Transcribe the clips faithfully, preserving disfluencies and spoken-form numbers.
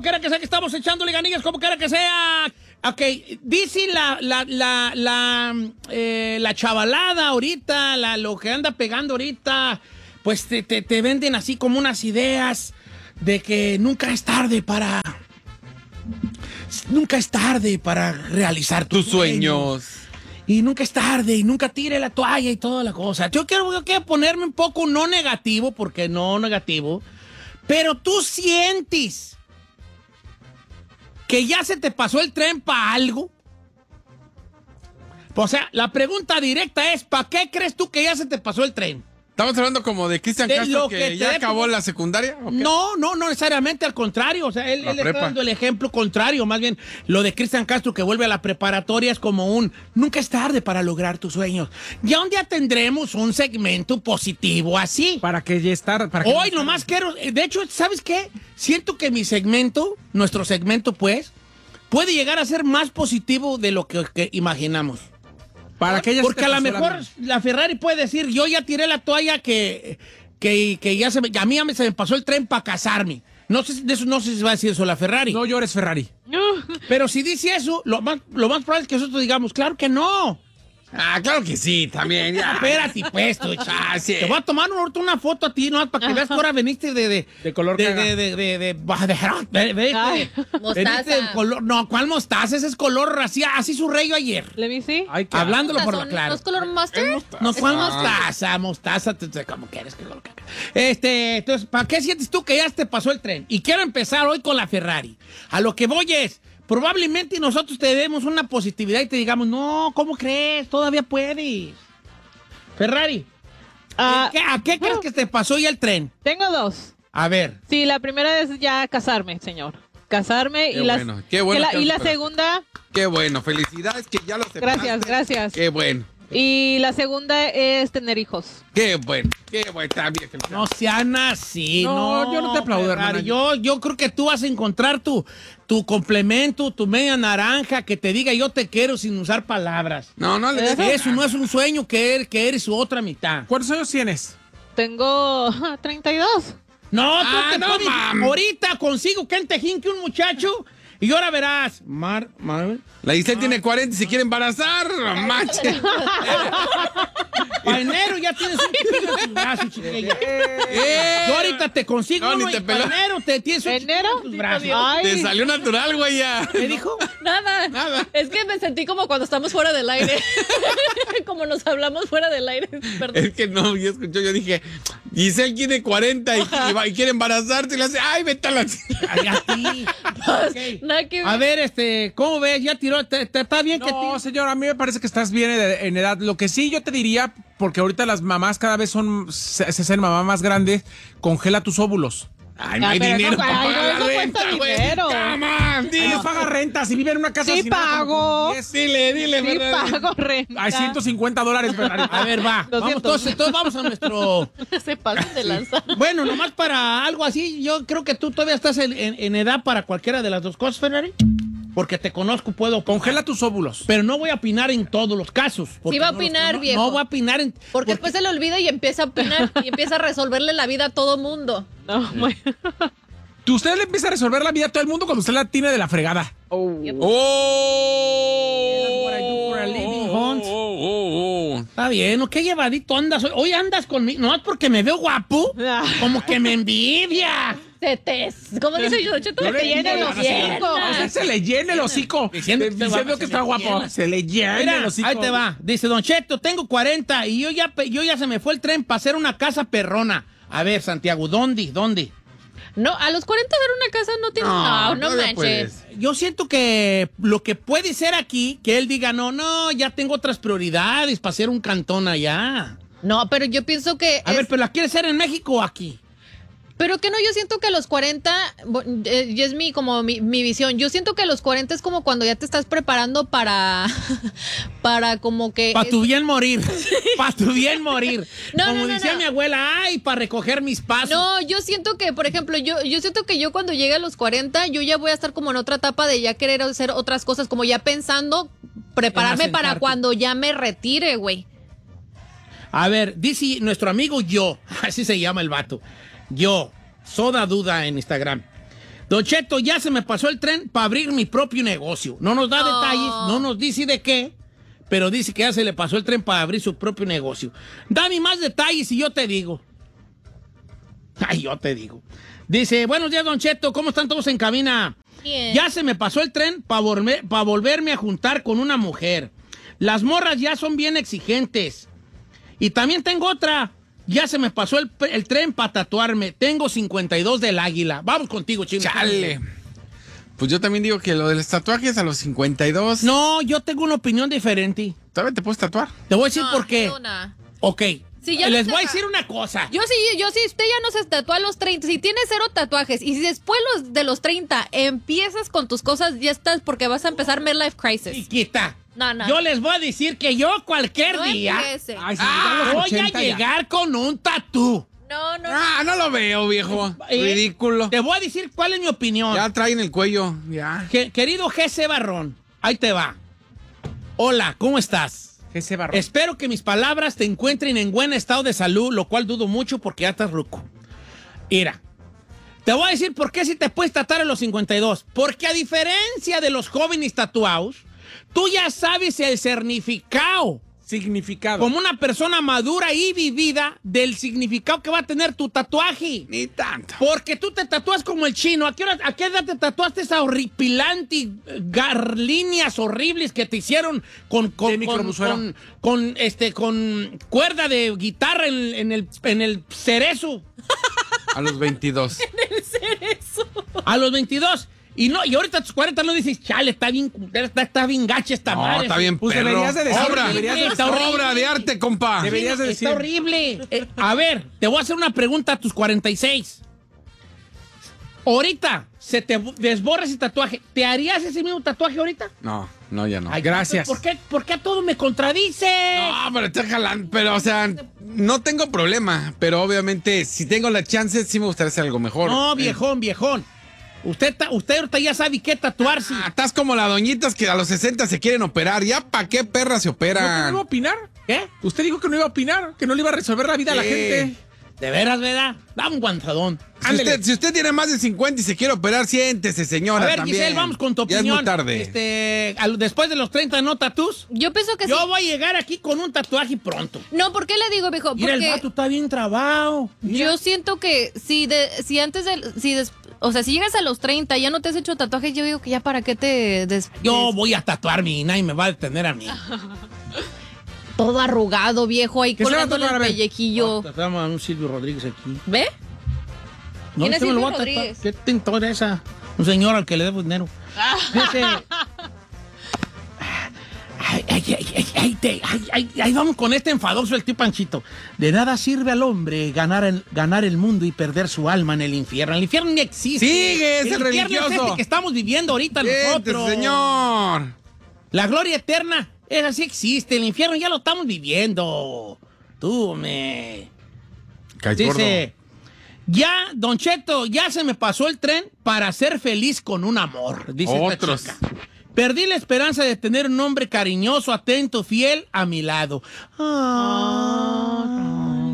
quiera que sea que estamos echándole ganillas, como quiera que sea. Ok, dice la, la, la, la, eh, la chavalada ahorita, la, lo que anda pegando ahorita, pues te, te, te venden así como unas ideas de que nunca es tarde para... Nunca es tarde para realizar tus, tus sueños. sueños. Y nunca es tarde, y nunca tire la toalla y toda la cosa. Yo quiero, yo quiero ponerme un poco no negativo, porque no negativo, pero tú sientes que ya se te pasó el tren para algo. O sea, la pregunta directa es, ¿para qué crees tú que ya se te pasó el tren? ¿Estamos hablando como de Cristian Castro que, que ya acabó de... la secundaria? ¿O qué? No, no, no necesariamente, al contrario. O sea, él, él está dando el ejemplo contrario. Más bien, lo de Cristian Castro que vuelve a la preparatoria es como un, nunca es tarde para lograr tus sueños. Ya un día tendremos un segmento positivo así. Para que ya estar... Para que Hoy no nomás quiero... De hecho, ¿sabes qué? Siento que mi segmento, nuestro segmento pues, puede llegar a ser más positivo de lo que, que imaginamos. Para que ella Porque a lo mejor la... la Ferrari puede decir, yo ya tiré la toalla que, que, que ya se me, a mí ya me, se me pasó el tren para casarme. No sé, de eso, no sé si va a decir eso la Ferrari. No llores, Ferrari. Pero si dice eso, lo más, lo más probable es que nosotros digamos, claro que no. Ah, claro que sí, también. Ya. Espérate, pues, tú, ah, sí. Te voy a tomar una, una foto a ti, ¿no? Para que veas que ahora veniste de... De, de color de, de, de, de, de, de, de, de mostaza. De color, no, ¿cuál mostaza? Ese es color, así, así su rayo ayer. ¿Le vi sí? Ay, Hablándolo por la clara. ¿No es color mustard? Mostaza. No, ¿cuál mostaza? Mostaza, como quieres que lo Este, entonces, ¿para qué sientes tú que ya te pasó el tren? Y quiero empezar hoy con la Ferrari. A lo que voy es... Probablemente nosotros te demos una positividad y te digamos, no, ¿cómo crees? Todavía puedes. Ferrari, uh, ¿a qué, a qué uh, crees que te pasó ya el tren? Tengo dos. A ver. Sí, la primera es ya casarme, señor. Casarme qué y, bueno, las, qué bueno la, que y la segunda... Qué bueno, felicidades que ya lo aceptaste. Gracias, gracias. Qué bueno. Y la segunda es tener hijos. Qué bueno, qué bueno, también. No sean así, no. No, yo no te aplaudo, hermano. Yo, yo creo que tú vas a encontrar tu, tu complemento, tu media naranja, que te diga yo te quiero sin usar palabras. No, no le Eso, eso no es un sueño que eres, que eres su otra mitad. ¿Cuántos años tienes? Tengo treinta y dos. No, tú ah, te no, puedes, ahorita consigo que tejín que un muchacho y ahora verás. Mar, Mar, La Giselle ah. tiene cuarenta y se quiere embarazar, no manches. Para enero ya tienes un chiquillo en tus brazos, chiquilla. Eh. Yo ahorita te consigo no, uno ni te y para enero te tienes un ¿Enero? chiquillo en tus brazos. Ay. Te salió natural, güey, ya. ¿Qué dijo? Nada. Nada. Es que me sentí como cuando estamos fuera del aire. Como nos hablamos fuera del aire. Perdón. Es que no, yo escuché, yo dije, Giselle tiene cuarenta y, y, y quiere embarazarse y le hace, ay, vete a la... Ay, a ti. Okay. Nada que... A ver, este, ¿cómo ves? ¿Ya tiró? ¿Está bien que No, te... señor, a mí me parece que estás bien en edad. Lo que sí yo te diría, porque ahorita las mamás cada vez son, se, se hacen mamá más grande, congela tus óvulos. Ay, no hay dinero no, para ay, pagar no, la no renta, cuesta güey. dinero. Come on, Ay, no paga renta, si vive en una casa... Sí sin nada, pago. como- Dile, dile, Sí ¿verdad? pago renta. Hay ciento cincuenta dólares, Ferrari. A ver, va. Vamos, entonces, entonces vamos a nuestro... Se pasan de lanza. Bueno, nomás para algo así, yo creo que tú todavía estás en, en, en edad para cualquiera de las dos cosas, Ferrari. Porque te conozco, puedo... Congela tus óvulos. Pero no voy a opinar en todos los casos. Sí va a no opinar, no, viejo. No voy a opinar en... Porque, porque después se le olvida y empieza a opinar y empieza a resolverle la vida a todo mundo. No, muy... Tú, usted le empieza a resolver la vida a todo el mundo cuando usted la tiene de la fregada. Oh. That's what I do for a living, Hans. Oh, oh, oh. Está bien, ¿no? ¿Qué llevadito andas hoy? Hoy andas conmigo. No, es porque me veo guapo. Como que me envidia. Se te... ¿Cómo dice yo? Cheto? Yo Se le te llena el digo, hocico. A usted se le llena el hocico. Diciendo que Diciendo, está guapo, que está se le guapo. llena. Se le llena Mira, el hocico. ahí te va. Dice, Don Cheto, tengo cuarenta y yo ya, yo ya se me fue el tren para hacer una casa perrona. A ver, Santiago, ¿dónde? ¿Dónde? No, a los cuarenta ver una casa no tiene... No, no, todavía manches. puedes. Yo siento que lo que puede ser aquí, que él diga, no, no, ya tengo otras prioridades para hacer un cantón allá. No, pero yo pienso que... A es- ver, ¿pero la quiere hacer en México o aquí? Pero que no, yo siento que a los cuarenta, bo- eh, y es mi, como mi, mi visión, yo siento que a los cuarenta es como cuando ya te estás preparando para, para como que... Para tu bien morir. Para tu bien morir. No, Como no, no, decía no. mi abuela, ay, para recoger mis pasos. No, yo siento que, por ejemplo, yo, yo siento que yo cuando llegue a los cuarenta, yo ya voy a estar como en otra etapa de ya querer hacer otras cosas, como ya pensando, prepararme En para asentarte. cuando ya me retire, güey. A ver, dice nuestro amigo Yo, así se llama el vato. Yo, Soda Duda en Instagram. Don Cheto, ya se me pasó el tren para abrir mi propio negocio. No nos da Oh. detalles, no nos dice de qué, pero dice que ya se le pasó el tren para abrir su propio negocio. Dame más detalles y yo te digo. Ay, yo te digo. Dice, buenos días, Don Cheto, ¿cómo están todos en cabina? Bien. Ya se me pasó el tren para volverme a juntar con una mujer. Las morras ya son bien exigentes. Y también tengo otra. Ya se me pasó el, el tren para tatuarme. Tengo cincuenta y dos del águila. Vamos contigo, Chino. Chale. Pues yo también digo que lo de los tatuajes a los cincuenta y dos. No, yo tengo una opinión diferente. ¿Todavía te puedes tatuar? Te voy a decir No, por qué. Una. Ok. Sí, ya Les no voy a se decir va. una cosa. Yo sí, yo sí, usted ya no se tatúa a los treinta. Si tienes cero tatuajes y si después los, de los treinta empiezas con tus cosas, ya estás porque vas a empezar midlife crisis. Chiquita. No, no. Yo les voy a decir que yo cualquier No día empiece. Ay, si ah, llegan los voy ochenta a ya. llegar con un tatú. No, no, no. Ah, no lo veo, viejo. Eh, Ridículo. Te voy a decir cuál es mi opinión. Ya traen el cuello, ya. Que- querido G C Barrón, ahí te va. Hola, ¿cómo estás? Ese barro. Espero que mis palabras te encuentren en buen estado de salud, lo cual dudo mucho porque ya estás ruco. Mira, te voy a decir por qué si te puedes tatuar en los cincuenta y dos. Porque a diferencia de los jóvenes tatuados, tú ya sabes el significado Significado. como una persona madura y vivida del significado que va a tener tu tatuaje. Ni tanto. Porque tú te tatúas como el chino. ¿A qué, hora- a qué edad te tatuaste esas horripilantes gar- líneas horribles que te hicieron con, con, De con, microbusuero. con, con, este, con cuerda de guitarra en, en el, en el cerezo A los veintidós. a los veintidós? Y no, y ahorita a tus cuarenta no dices, chale, está bien, está, está bien gacha esta No, madre. está bien, Pues perro. deberías de decir- obra, deberías de- Está obra de arte, compa. Deberías de Está decir. horrible. Eh, a ver, te voy a hacer una pregunta a tus cuarenta y seis. Ahorita se te desborra ese tatuaje. ¿Te harías ese mismo tatuaje ahorita? No, no, ya no. Ay, Gracias. ¿Por qué, ¿Por qué a todo me contradice? No, pero estoy jalando. Pero, o sea, no tengo problema. Pero obviamente, si tengo la chance, sí me gustaría hacer algo mejor. No, Eh, viejón, viejón. Usted, ta- usted ahorita ya sabe qué tatuarse. ah, estás como las doñitas que a los sesenta se quieren operar. ¿Ya para qué perra se ¿No que no operan? iba a opinar? ¿Qué? Usted dijo que no iba a opinar, que no le iba a resolver la vida a la Sí. gente. De veras, ¿verdad? Dame un guantadón. Si Ándele. usted, si usted tiene más de cincuenta y se quiere operar, siéntese, señora. A ver, también. Giselle, vamos con tu Ya opinión. es muy tarde. Este, al- después de los treinta, ¿no tatús? Yo pienso que Yo sí. voy a llegar aquí con un tatuaje pronto. No, ¿por qué le digo, viejo? Mira, el Porque vato está bien trabado. Mira. yo siento que si de, si antes de, si des- o sea, si llegas a los treinta y ya no te has hecho tatuajes, yo digo que ya para qué te des- Yo des- voy a tatuarme y nadie me va a detener a mí. todo arrugado, viejo, ahí ¿Qué se va a colgándole el tatuar? A ver. pellejillo. Tatuamos a un Silvio Rodríguez aquí. ¿Ve? No, ¿Quién es este me lo Silvio voy a tatuar. Rodríguez? ¿Qué tintor es esa? Un señor al que le debo dinero. Dice... Ay, ay, ay, ay, ay, te- ay, ay, ay, vamos con este enfadoso el tío Panchito. De nada sirve al hombre ganar el, ganar el mundo y perder su alma en el infierno. El infierno ni existe. Sigue, es el infierno es religioso. este que estamos viviendo ahorita Siéntese, nosotros. señor. La gloria eterna, esa sí existe. El infierno ya lo estamos viviendo. Tú, me... Caes Dice, ya, Don Cheto, ya se me pasó el tren para ser feliz con un amor. Dice esta Otros. chica. Perdí la esperanza de tener un hombre cariñoso, atento, fiel a mi lado. Ay,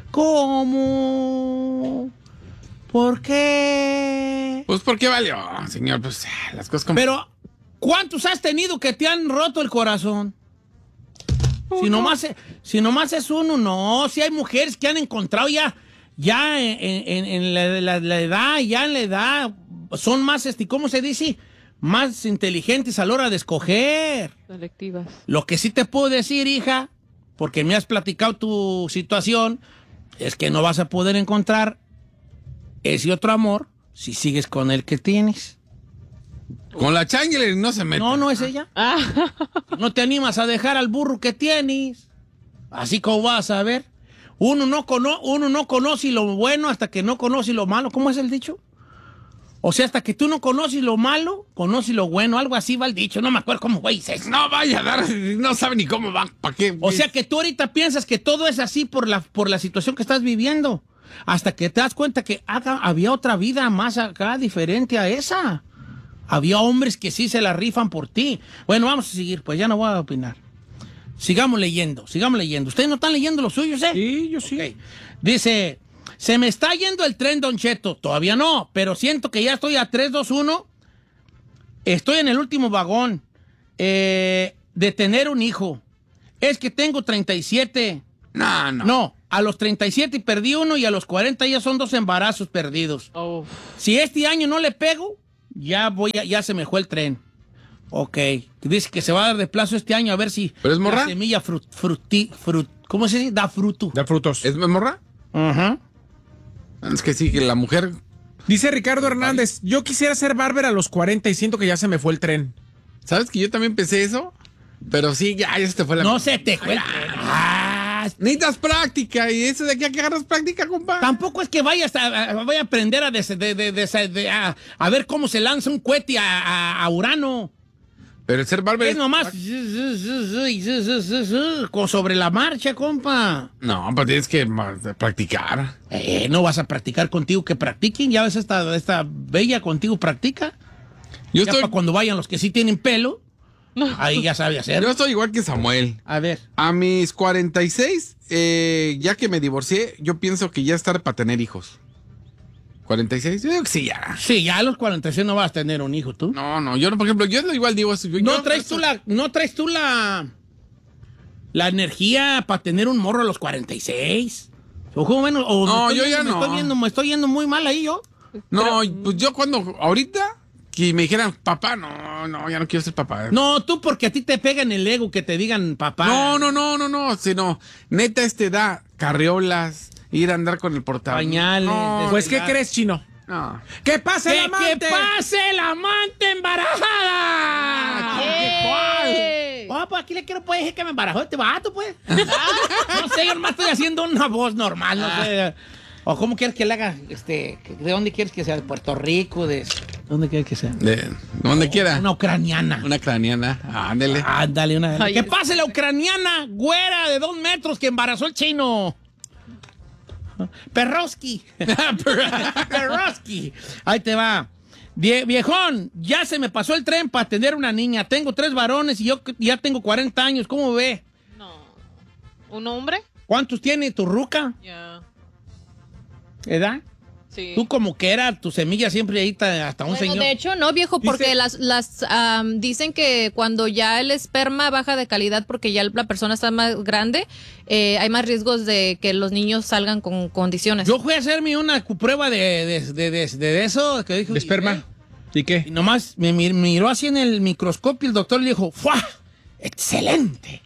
¿cómo? ¿Por qué? Pues, ¿por qué valió, señor? Pues, las cosas como... Pero, ¿cuántos has tenido que te han roto el corazón? Si nomás, es- si nomás es uno, no. Si hay mujeres que han encontrado ya, ya en, en- en la, la- la edad, ya en la edad, son más, este, ¿cómo se dice? Más inteligentes a la hora de escoger. Selectivas. Lo que sí te puedo decir, hija, porque me has platicado tu situación, es que no vas a poder encontrar ese otro amor si sigues con el que tienes. Con la changle no se mete. No, no es ella. Ah, No te animas a dejar al burro que tienes. Así como vas a ver. Uno no, cono- uno no conoce lo bueno hasta que no conoce lo malo. ¿Cómo es el dicho? O sea, hasta que tú no conoces lo malo, conoces lo bueno. Algo así va el dicho. No me acuerdo cómo fue. Dices. No vaya a dar, no sabe ni cómo va, ¿para qué? O sea que tú ahorita piensas que todo es así por la, por la situación que estás viviendo. Hasta que te das cuenta que haga- había otra vida más acá diferente a esa. Había hombres que sí se la rifan por ti. Bueno, vamos a seguir, pues ya no voy a opinar. Sigamos leyendo, sigamos leyendo. ¿Ustedes no están leyendo los suyos, eh? Sí, yo sí. Ok. Dice, Se me está yendo el tren, Don Cheto. Todavía no, pero siento que ya estoy a tres, dos, uno. Estoy en el último vagón eh, de tener un hijo. Es que tengo treinta y siete. No, no. No, a los treinta y siete perdí uno y a los cuarenta ya son dos embarazos perdidos. Oh. Si este año no le pego, ya voy a, ya se me fue el tren. Ok. Dice que se va a dar de plazo este año a ver si ¿Pero es morra? la semilla frut, fruti, frut, ¿cómo se dice? Da fruto. Da frutos. ¿Es morra? Ajá. Es que sí, que la mujer... Dice Ricardo Hernández, yo quisiera ser barber a los cuarenta y siento que ya se me fue el tren. ¿Sabes que yo también pensé eso? Pero sí, ya, ya se te fue la... No se te fue el tren. Ah, Necesitas práctica y eso de aquí a que agarras práctica, compa. tampoco es que vayas a, a, vaya a aprender a, des, de, de, de, de, a, a ver cómo se lanza un cohete a, a, a Urano. Pero el ser barber... Es nomás sobre la marcha, compa. No, pues tienes que ma- practicar. Eh, no vas a practicar contigo, que practiquen. Ya ves, esta, esta bella contigo practica. Yo Ya estoy, para cuando vayan los que sí tienen pelo, ahí ya sabe hacer. yo estoy igual que Samuel. A ver. A mis cuarenta y seis, eh, ya que me divorcié, yo pienso que ya es tarde para tener hijos. ¿cuarenta y seis? Yo digo que sí, ya. Sí, ya a los cuarenta y seis no vas a tener un hijo tú. No, no, yo no, por ejemplo, yo igual digo eso. Yo, No yo- traes tú la, no traes tú la, la energía para tener un morro a los cuarenta y seis. O cómo ven, o No, me estoy yo viendo- ya me no. Estoy viendo, me estoy yendo muy mal ahí yo. No, pues yo cuando, ahorita, que me dijeran, papá, no, no, ya no quiero ser papá. No, tú porque a ti te pega en el ego que te digan papá. No, no, no, no, no, sino, neta, este da carriolas, ir a andar con el portal. Pañales, No, Pues, ¿qué ya- crees, Chino? No. ¡Que pase ¡Que, el amante! que pase el amante embarazada! ¡Eh! Oh, pues aquí le quiero pues decir que me embarazó este vato, pues. No sé, yo nomás estoy haciendo una voz normal, no sé. O cómo quieres que le haga, este, ¿de dónde quieres que sea? ¿De Puerto Rico? ¿De dónde quieres que sea? De donde quiera. Una ucraniana. Una craniana. Ándele. Ándale, una. Ay, ¿Qué es- pase la ucraniana, güera de dos metros que embarazó el chino? Perrowski. Perrowski. Ahí te va. Vie- viejón, ya se me pasó el tren para tener una niña. Tengo tres varones y yo ya tengo cuarenta años. ¿Cómo ve? No. ¿Un hombre? ¿Cuántos tiene tu ruca? Ya. ¿Edad? Sí. Tú como que era tu semilla siempre ahí ta- hasta un Bueno, señor. de hecho, no, viejo, porque Dice- las, las am, dicen que cuando ya el esperma baja de calidad porque ya la persona está más grande, eh, hay más riesgos de que los niños salgan con condiciones. Yo fui a hacerme una cu- prueba de, de, de, de- de eso que dijo. ¿De esperma? ¿Y Y qué? nomás me mir- miró así en el microscopio y el doctor le dijo, ¡fua! ¡Excelente!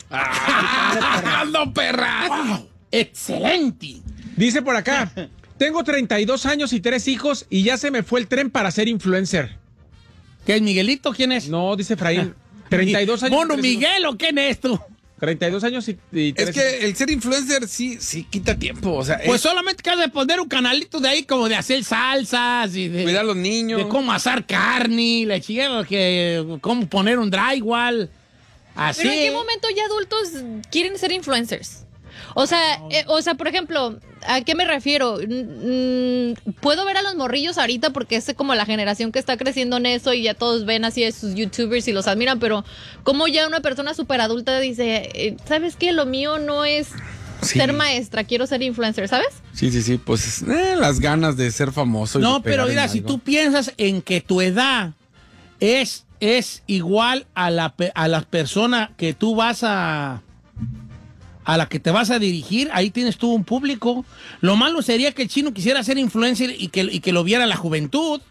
¡Ando, perra! ¡Wow! ¡Excelente! Dice por acá, tengo treinta y dos años y tres hijos y ya se me fue el tren para ser influencer. ¿Qué es Miguelito? ¿Quién es? No, dice Efraín, treinta y dos años. y ¿Mono tres hijos. Miguel o quién es tú? treinta y dos años y, y tres Es que el ser influencer sí, sí quita tiempo. O sea, Pues es solamente que has de poner un canalito de ahí como de hacer salsas y de, cuidar a los niños. de cómo asar carne, la chica, que cómo poner un drywall. Así. Pero ¿en qué momento ya adultos quieren ser influencers? O sea, eh, o sea, por ejemplo, ¿a qué me refiero? Mm, mm, puedo ver a los morrillos ahorita porque es como la generación que está creciendo en eso y ya todos ven así a sus youtubers y los admiran, pero como ya una persona súper adulta dice, eh, ¿sabes qué? Lo mío no es Sí. ser maestra, quiero ser influencer, ¿sabes? Sí, sí, sí. Pues eh, las ganas de ser famoso. y No, de pegar pero en mira, si algo. tú piensas en que tu edad es, es igual a la, pe- a la persona que tú vas a... a la que te vas a dirigir, ahí tienes tú un público. Lo malo sería que el chino quisiera ser influencer y que, y que lo viera la juventud.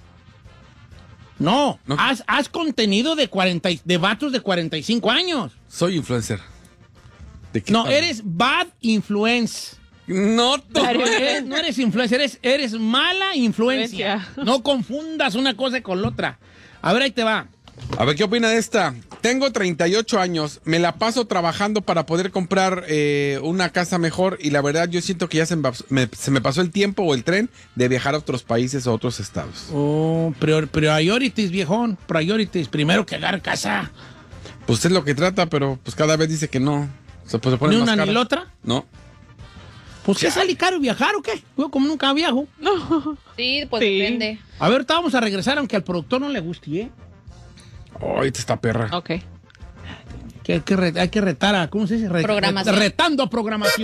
No, No. Haz, haz contenido de, cuarenta, y- de vatos de cuarenta y cinco años. Soy influencer. ¿De qué No, hablas? eres bad influence. No, to- No eres, no eres influencer, eres, eres mala influencia. Influencia. No confundas una cosa con la otra. A ver, ahí te va. A ver, ¿qué opina de esta? Tengo treinta y ocho años, me la paso trabajando para poder comprar eh, una casa mejor y la verdad yo siento que ya se me, me- se me pasó el tiempo o el tren de viajar a otros países o a otros estados. Oh, prior- priorities, viejón. Priorities. Primero que agarrar casa. Pues es lo que trata, pero pues cada vez dice que no. Se, pues, se pone ¿Ni más una cara. ni la otra? No. Pues ¿qué sale caro viajar o qué? Yo como nunca viajo. Sí, pues Sí. depende. A ver, ahorita vamos a regresar aunque al productor no le guste, ¿eh? Ay, esta está perra. Ok. Que hay que, re- hay que retar a, ¿cómo se dice? Re- Programación. Retando a programación.